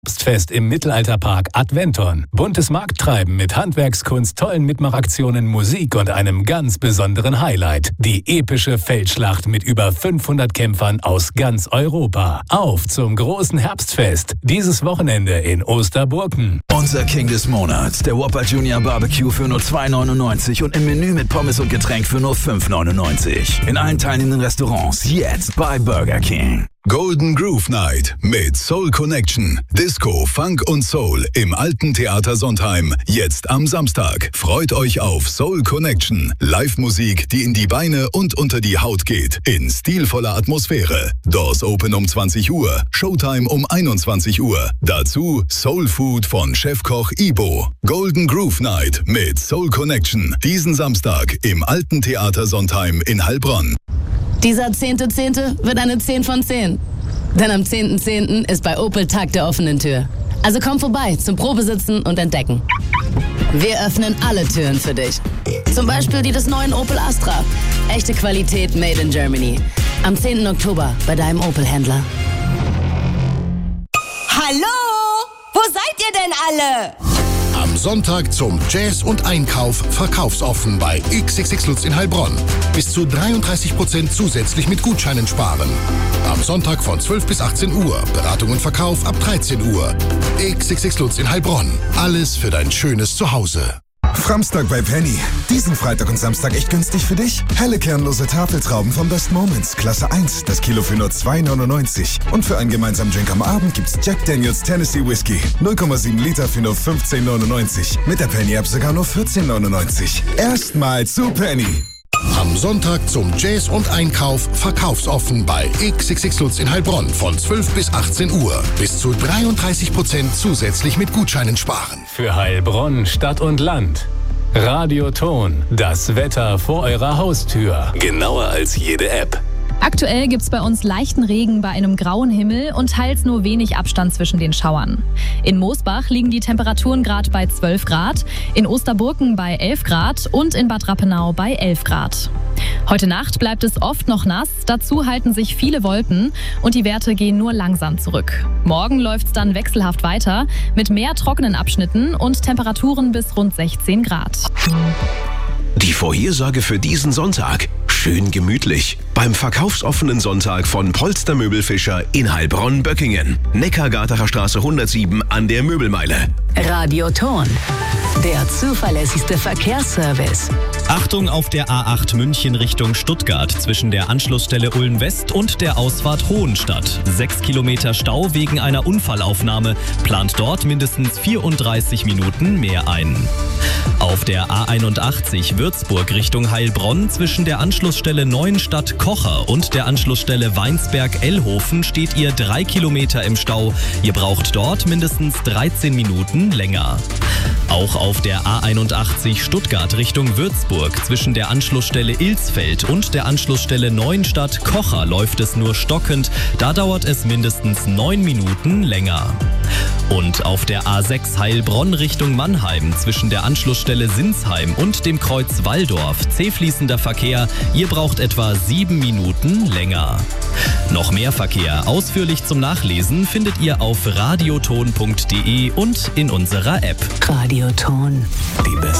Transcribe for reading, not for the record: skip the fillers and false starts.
Herbstfest im Mittelalterpark Adventon. Buntes Markttreiben mit Handwerkskunst, tollen Mitmachaktionen, Musik und einem ganz besonderen Highlight. Die epische Feldschlacht mit über 500 Kämpfern aus ganz Europa. Auf zum großen Herbstfest. Dieses Wochenende in Osterburken. Unser King des Monats, der Whopper Junior Barbecue für nur $2,99 und im Menü mit Pommes und Getränk für nur $5,99. In allen teilnehmenden Restaurants jetzt bei Burger King. Golden Groove Night mit Soul Connection. Disco, Funk und Soul im Alten Theater Sontheim. Jetzt am Samstag. Freut euch auf Soul Connection. Live-Musik, die in die Beine und unter die Haut geht. In stilvoller Atmosphäre. Doors Open um 20 Uhr. Showtime um 21 Uhr. Dazu Soul Food von Chefkoch Ibo. Golden Groove Night mit Soul Connection. Diesen Samstag im Alten Theater Sontheim in Heilbronn. Dieser 10.10. wird eine 10 von 10. Denn am 10.10. ist bei Opel Tag der offenen Tür. Also komm vorbei zum Probesitzen und Entdecken. Wir öffnen alle Türen für dich. Zum Beispiel die des neuen Opel Astra. Echte Qualität made in Germany. Am 10. Oktober bei deinem Opel-Händler. Hallo? Wo seid ihr denn alle? Am Sonntag zum Jazz und Einkauf verkaufsoffen bei XXX Lutz in Heilbronn. Bis zu 33% zusätzlich mit Gutscheinen sparen. Am Sonntag von 12 bis 18 Uhr. Beratung und Verkauf ab 13 Uhr. XXX Lutz in Heilbronn. Alles für dein schönes Zuhause. Framstag bei Penny. Diesen Freitag und Samstag echt günstig für dich? Helle kernlose Tafeltrauben vom Best Moments. Klasse 1. Das Kilo für nur $2,99. Und für einen gemeinsamen Drink am Abend gibt's Jack Daniels Tennessee Whiskey. 0,7 Liter für nur $15,99. Mit der Penny-App sogar nur $14,99. Erstmal zu Penny. Am Sonntag zum Jazz und Einkauf verkaufsoffen bei XXX Lutz in Heilbronn von 12 bis 18 Uhr. Bis zu 33% zusätzlich mit Gutscheinen sparen. Für Heilbronn, Stadt und Land. Radioton, das Wetter vor eurer Haustür. Genauer als jede App. Aktuell gibt's bei uns leichten Regen bei einem grauen Himmel und teils nur wenig Abstand zwischen den Schauern. In Moosbach liegen die Temperaturen gerade bei 12 Grad, in Osterburken bei 11 Grad und in Bad Rappenau bei 11 Grad. Heute Nacht bleibt es oft noch nass, dazu halten sich viele Wolken und die Werte gehen nur langsam zurück. Morgen läuft's dann wechselhaft weiter mit mehr trockenen Abschnitten und Temperaturen bis rund 16 Grad. Die Vorhersage für diesen Sonntag. Schön gemütlich. Beim verkaufsoffenen Sonntag von Polster Möbelfischer in Heilbronn-Böckingen. Neckargartener Straße 107 an der Möbelmeile. Radioton, der zuverlässigste Verkehrsservice. Achtung auf der A8 München Richtung Stuttgart zwischen der Anschlussstelle Ulm West und der Ausfahrt Hohenstadt. 6 Kilometer Stau wegen einer Unfallaufnahme. Plant dort mindestens 34 Minuten mehr ein. Auf der A81 Würzburg Richtung Heilbronn zwischen der Anschlussstelle Neuenstadt-Kocher und der Anschlussstelle Weinsberg-Ellhofen steht ihr 3 Kilometer im Stau. Ihr braucht dort mindestens 13 Minuten länger. Auch auf der A81 Stuttgart Richtung Würzburg zwischen der Anschlussstelle Ilsfeld und der Anschlussstelle Neuenstadt-Kocher läuft es nur stockend. Da dauert es mindestens 9 Minuten länger. Und auf der A6 Heilbronn Richtung Mannheim zwischen der Anschlussstelle Sinsheim und dem Kreuz Walldorf zähfließender Verkehr. Ihr braucht etwa 7 Minuten länger. Noch mehr Verkehr ausführlich zum Nachlesen findet ihr auf radioton.de und in unserer App. Radioton. Die beste